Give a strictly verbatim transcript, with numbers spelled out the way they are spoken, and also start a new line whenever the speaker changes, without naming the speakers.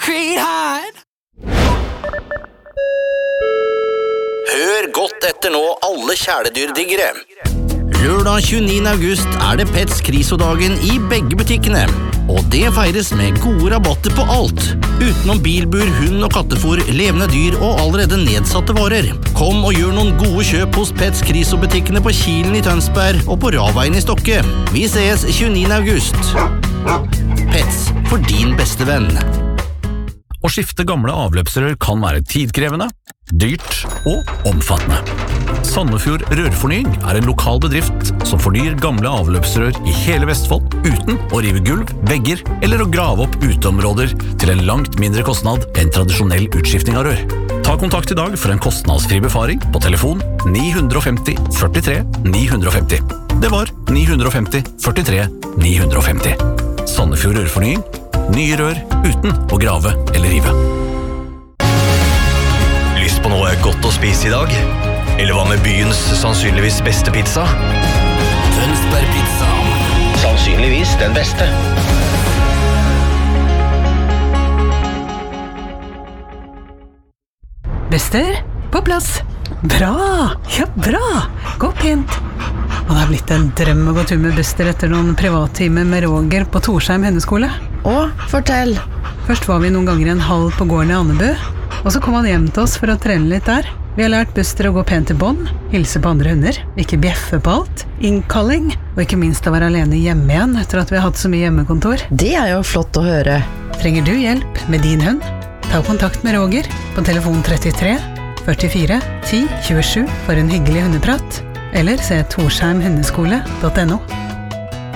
concrete hard.
Hør godt etter nå, alle kjæledyrdiggere. Lørdag tjueniende august er det Pets Krisodagen i begge butikkene. Og det feires med gode rabatter på alt. Utenom bilbur, hund og kattefôr, levende dyr og allerede nedsatte varer. Kom og gjør noen gode kjøp hos Pets Kriso-butikkene på Kilen i Tønsberg og på Ravveien i Stokke. Vi ses tjueniende august. Pets, for din beste venn.
Å skifte gamle avløpsrør kan være tidkrevende, dyrt og omfattende. Sandefjord Rørfornying er en lokal bedrift som fornyer gamle avløpsrør i hele Vestfold uten å rive gulv, vegger eller å grave opp uteområder til en langt mindre kostnad enn tradisjonell utskifting av rør. Ta kontakt i dag for en kostnadsfri befaring på telefon ni fem null førtitre ni fem null. Det var ni fem null førtitre ni fem null. Sandefjord Rørfornying. Nye rør uten å grave eller rive.
Lyst på noe godt å spise i dag? Eller hva med byens sannsynligvis beste pizza?
Tønsberg Pizza.
Sannsynligvis den beste.
Bester, på plass. Bra, ja bra. Gå pent. Og det har blitt en drøm å gå tur med Bester etter noen privattimer med Roger på Torsheim hundeskole.
Å, fortell.
Først var vi noen ganger en halv på gården i Annebu, og så kom han hjem til oss for å trene litt der. Vi har lært Bester å gå pent til bånd, hilse på andre hunder, ikke bjeffe på alt, innkalling, og ikke minst å være alene hjemme igjen etter at vi har hatt så mye hjemmekontor.
Det er jo flott å høre.
Trenger du hjelp med din hund? Ta kontakt med Roger på telefon trettitre førtifire ti tjuesju for en hyggelig hundeprat, eller se torsheim hundeskole punktum no.